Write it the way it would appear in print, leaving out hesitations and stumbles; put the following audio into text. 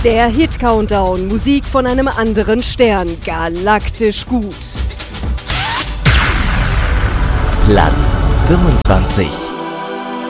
Der Hit-Countdown, Musik von einem anderen Stern, galaktisch gut. Platz 25.